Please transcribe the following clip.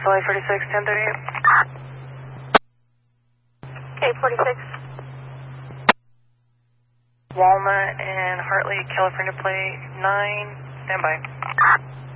LA 46, 1038. K46. Walnut and Hartley, California plate 9, standby.